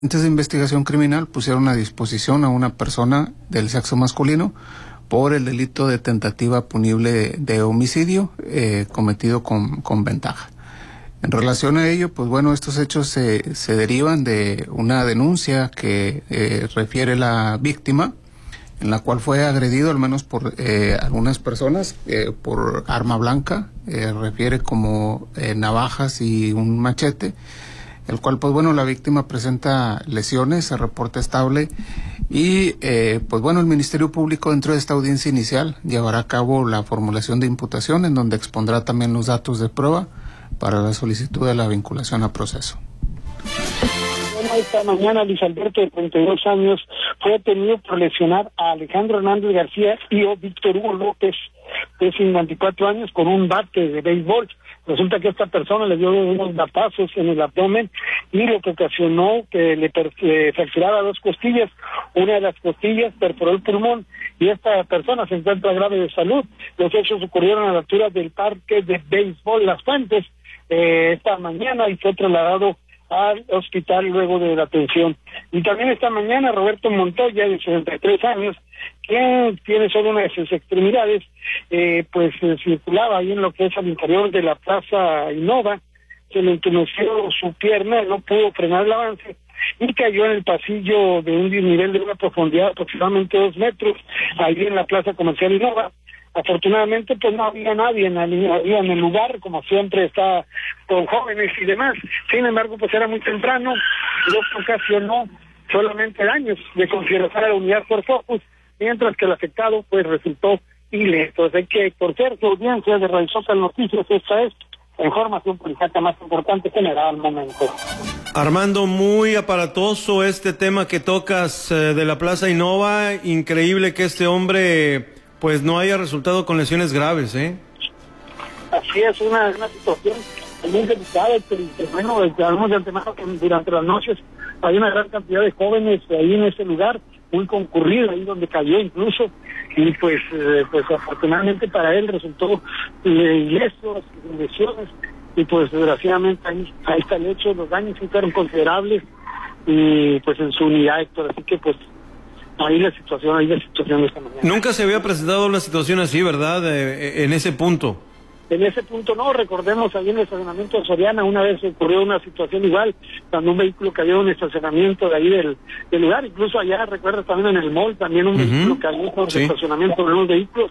Antes de investigación criminal pusieron a disposición a una persona del sexo masculino por el delito de tentativa punible de homicidio cometido con ventaja. En relación a ello, pues bueno, estos hechos se derivan de una denuncia que refiere la víctima, en la cual fue agredido al menos por algunas personas por arma blanca, refiere como navajas y un machete, el cual pues bueno, la víctima presenta lesiones, se reporta estable y pues bueno, el Ministerio Público dentro de esta audiencia inicial llevará a cabo la formulación de imputación, en donde expondrá también los datos de prueba para la solicitud de la vinculación a proceso. Esta mañana Luis Alberto, de 32 años, fue detenido por lesionar a Alejandro Hernández García y a Víctor Hugo López, de 54 años, con un bate de béisbol. Resulta que esta persona le dio unos batazos en el abdomen y lo que ocasionó que le fracturara dos costillas. Una de las costillas perforó el pulmón y esta persona se encuentra grave de salud. Los hechos ocurrieron a la altura del parque de béisbol Las Fuentes esta mañana y fue trasladado al hospital luego de la atención. Y también esta mañana Roberto Montoya, de 63 años, quien tiene solo una de sus extremidades, circulaba ahí en lo que es al interior de la Plaza Innova, se le entumeció su pierna, no pudo frenar el avance y cayó en el pasillo de un desnivel de una profundidad de aproximadamente 2 metros, ahí en la Plaza Comercial Innova. Afortunadamente pues no había nadie en el lugar, como siempre está con jóvenes y demás. Sin embargo pues era muy temprano, lo que ocasionó solamente daños de consideración a la unidad por Focus, mientras que el afectado pues resultó ileso. Así que por ser su audiencia de Radio Zócalo Noticias, esta es la información policial más importante generada al momento. Armando, muy aparatoso este tema que tocas de la Plaza Innova. Increíble que este hombre pues no haya resultado con lesiones graves, ¿eh? Así es, una situación muy delicada, pero bueno, sabemos de antemano que durante las noches hay una gran cantidad de jóvenes ahí en ese lugar, muy concurrido, ahí donde cayó incluso, y pues afortunadamente para él resultó ileso, lesiones, y pues desgraciadamente ahí está el hecho, los daños sí fueron considerables, y pues en su unidad, Héctor, así que pues ahí la situación de esta mañana. Nunca se había presentado una situación así, ¿verdad? En ese punto. En ese punto no, recordemos ahí en el estacionamiento de Soriana, una vez ocurrió una situación igual, cuando un vehículo cayó en un estacionamiento de ahí del lugar, incluso allá, recuerdas también en el mall, también un vehículo cayó por el estacionamiento de unos vehículos,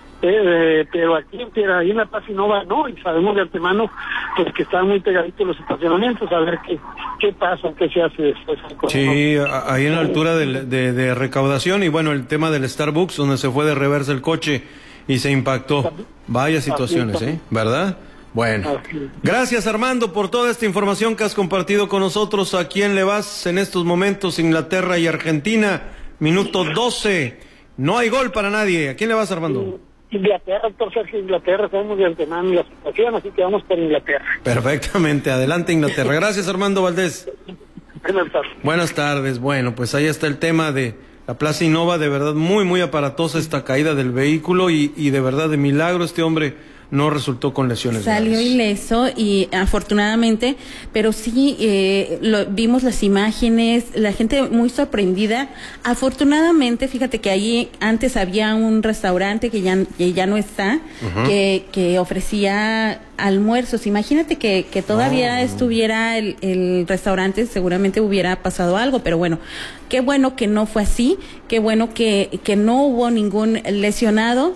pero aquí ahí en la Plaza Innova no, y sabemos de antemano pues que están muy pegaditos los estacionamientos, a ver qué pasa, qué se hace después. Sí, ahí en la altura de recaudación, y bueno, el tema del Starbucks, donde se fue de reversa el coche y se impactó. Vaya situaciones, ¿verdad? Bueno, gracias Armando por toda esta información que has compartido con nosotros. ¿A quién le vas en estos momentos? Inglaterra y Argentina, minuto 12, no hay gol para nadie. ¿A quién le vas, Armando? Inglaterra, doctor Sergio, Inglaterra, sabemos de antemano la situación, así que vamos por Inglaterra. Perfectamente, adelante Inglaterra. Gracias Armando Valdés. Buenas tardes. Buenas tardes, bueno, pues ahí está el tema de la Plaza Innova, de verdad muy, muy aparatosa esta caída del vehículo y de verdad de milagro este hombre no resultó con lesiones Salió graves. ileso y afortunadamente, pero sí vimos las imágenes, la gente muy sorprendida. Afortunadamente, fíjate que ahí antes había un restaurante que ya no está, que ofrecía almuerzos. Imagínate que todavía estuviera el restaurante, seguramente hubiera pasado algo, pero bueno, qué bueno que no fue así, qué bueno que no hubo ningún lesionado,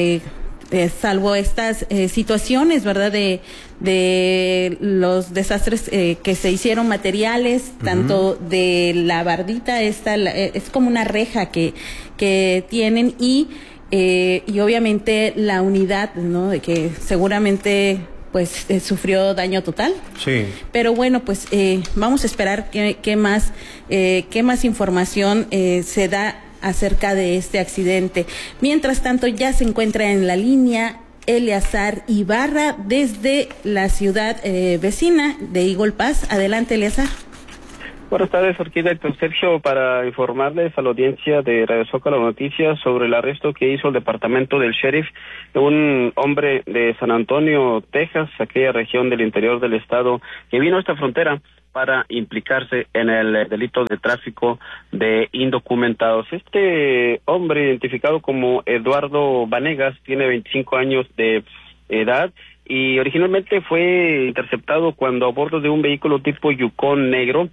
salvo estas situaciones, ¿verdad? De los desastres que se hicieron materiales, tanto de la bardita, es como una reja que tienen y obviamente la unidad, ¿no? De que seguramente pues sufrió daño total. Sí. Pero bueno, pues vamos a esperar qué más información se da acerca de este accidente. Mientras tanto, ya se encuentra en la línea Eleazar Ibarra desde la ciudad vecina de Eagle Pass. Adelante, Eleazar. Buenas tardes, Orquídea, doctor Sergio, para informarles a la audiencia de Radio Zócalo Noticias sobre el arresto que hizo el departamento del sheriff de un hombre de San Antonio, Texas, aquella región del interior del estado, que vino a esta frontera para implicarse en el delito de tráfico de indocumentados. Este hombre, identificado como Eduardo Vanegas, tiene 25 años de edad y originalmente fue interceptado cuando a bordo de un vehículo tipo Yukon negro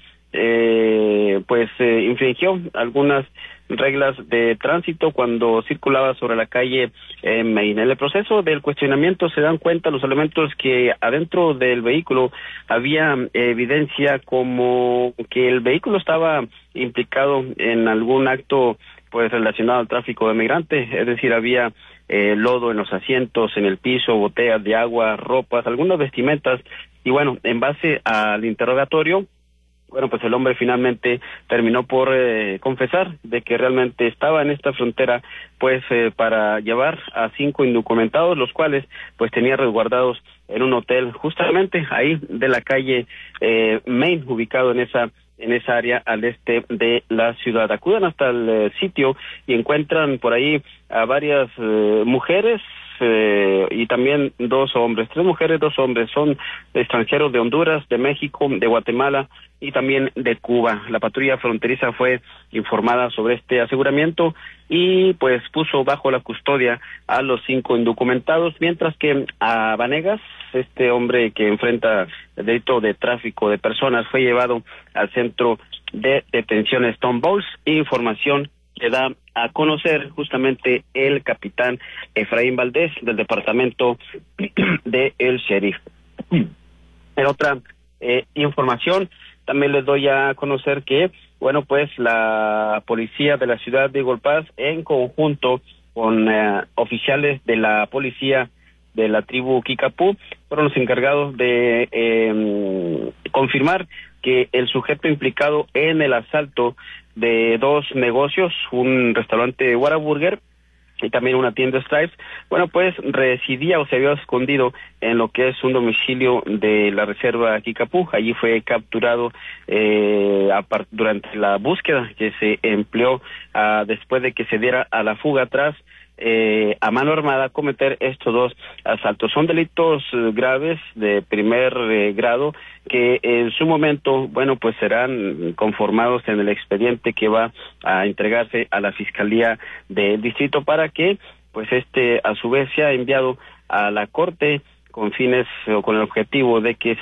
infringió algunas reglas de tránsito cuando circulaba sobre la calle Main. En el proceso del cuestionamiento se dan cuenta los elementos que adentro del vehículo había evidencia como que el vehículo estaba implicado en algún acto pues relacionado al tráfico de migrantes, es decir, había lodo en los asientos, en el piso, botellas de agua, ropas, algunas vestimentas, y bueno, en base al interrogatorio, bueno, pues el hombre finalmente terminó por confesar de que realmente estaba en esta frontera pues para llevar a 5 indocumentados, los cuales pues tenía resguardados en un hotel justamente ahí de la calle Main, ubicado en esa área al este de la ciudad. Acuden hasta el sitio y encuentran por ahí a varias mujeres y también 2 hombres, 3 mujeres, 2 hombres, son extranjeros de Honduras, de México, de Guatemala y también de Cuba. La patrulla fronteriza fue informada sobre este aseguramiento y pues puso bajo la custodia a los 5 indocumentados, mientras que a Vanegas, este hombre que enfrenta el delito de tráfico de personas, fue llevado al centro de detención Stone Bowls. Información que da a conocer justamente el capitán Efraín Valdés del departamento de el sheriff. En otra información, también les doy a conocer que, bueno, pues la policía de la ciudad de Eagle Pass, en conjunto con oficiales de la policía de la tribu Kickapoo, fueron los encargados de confirmar que el sujeto implicado en el asalto de 2 negocios, un restaurante Whataburger y también una tienda Stripes, bueno, pues residía o se había escondido en lo que es un domicilio de la reserva Kickapoo. Allí fue capturado durante la búsqueda que se empleó después de que se diera a la fuga tras a mano armada cometer estos 2 asaltos. Son delitos graves de primer grado que en su momento, bueno, pues serán conformados en el expediente que va a entregarse a la Fiscalía del Distrito para que pues a su vez sea enviado a la Corte con fines o con el objetivo de que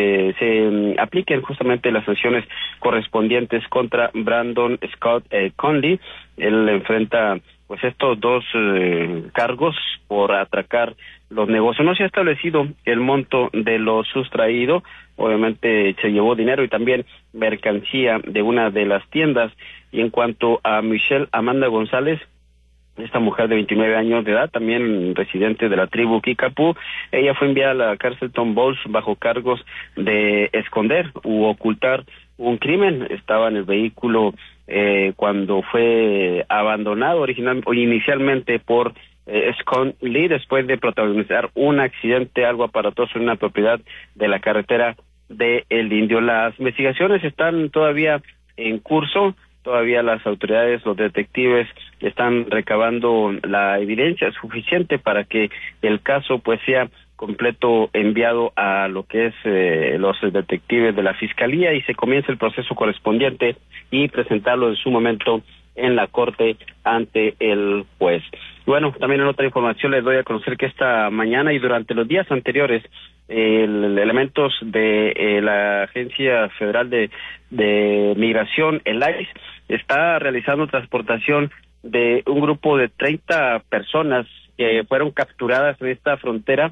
se apliquen justamente las sanciones correspondientes contra Brandon Scott Conley. Él enfrenta pues estos 2 cargos por atracar los negocios. No se ha establecido el monto de lo sustraído, obviamente se llevó dinero y también mercancía de una de las tiendas. Y en cuanto a Michelle Amanda González, esta mujer de 29 años de edad, también residente de la tribu Kickapoo, ella fue enviada a la cárcel Tom Bowls bajo cargos de esconder u ocultar un crimen. Estaba en el vehículo cuando fue abandonado inicialmente por Scott Lee, después de protagonizar un accidente algo aparatoso en una propiedad de la carretera de El Indio. Las investigaciones están todavía en curso. Todavía las autoridades, los detectives están recabando la evidencia suficiente para que el caso pues sea completo enviado a lo que es los detectives de la Fiscalía y se comience el proceso correspondiente y presentarlo en su momento en la corte ante el juez. Bueno, también en otra información les doy a conocer que esta mañana y durante los días anteriores elementos de la Agencia Federal de Migración, el ICE, está realizando transportación de un grupo de 30 personas que fueron capturadas en esta frontera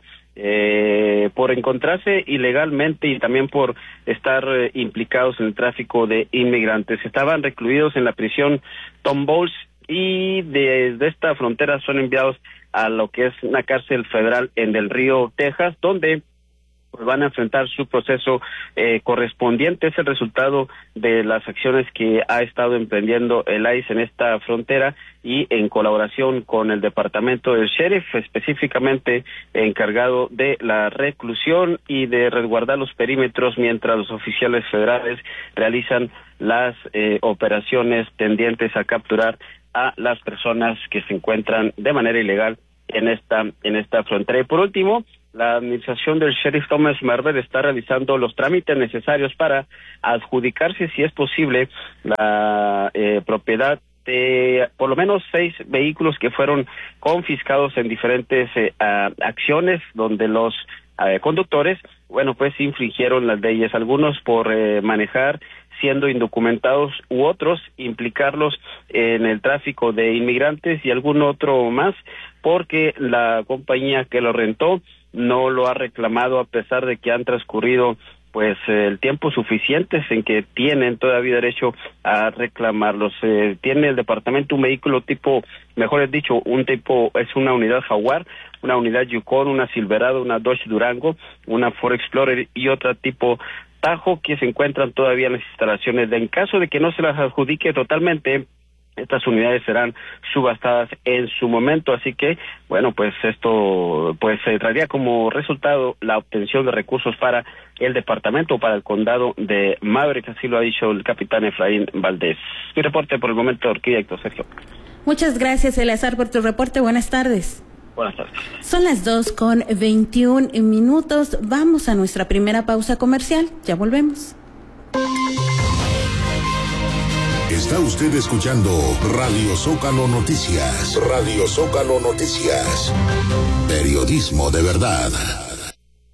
por encontrarse ilegalmente y también por estar implicados en el tráfico de inmigrantes. Estaban recluidos en la prisión Tom Bowls y desde esta frontera son enviados a lo que es una cárcel federal en Del Río, Texas, donde pues van a enfrentar su proceso correspondiente. Es el resultado de las acciones que ha estado emprendiendo el ICE en esta frontera y en colaboración con el departamento del sheriff, específicamente encargado de la reclusión y de resguardar los perímetros mientras los oficiales federales realizan las operaciones tendientes a capturar a las personas que se encuentran de manera ilegal en esta frontera. Y por último, la administración del sheriff Thomas Merber está realizando los trámites necesarios para adjudicarse, si es posible, la propiedad de por lo menos 6 vehículos que fueron confiscados en diferentes acciones donde los conductores, bueno, pues infringieron las leyes, algunos por manejar siendo indocumentados u otros implicarlos en el tráfico de inmigrantes y algún otro más porque la compañía que lo rentó no lo ha reclamado a pesar de que han transcurrido pues el tiempo suficiente en que tienen todavía derecho a reclamarlos. Tiene el departamento un vehículo tipo, mejor dicho, es una unidad Jaguar, una unidad Yukon, una Silverado, una Dodge Durango, una Ford Explorer y otra tipo Tajo que se encuentran todavía en las instalaciones. En caso de que no se las adjudique totalmente, estas unidades serán subastadas en su momento, así que, bueno, pues esto pues traería como resultado la obtención de recursos para el departamento, para el condado de Maverick, así lo ha dicho el capitán Efraín Valdés. Mi reporte por el momento, arquitecto Sergio. Muchas gracias, Eleazar, por tu reporte. Buenas tardes. Buenas tardes. Son las 2:21. Vamos a nuestra primera pausa comercial. Ya volvemos. Está usted escuchando Radio Zócalo Noticias. Radio Zócalo Noticias. Periodismo de verdad.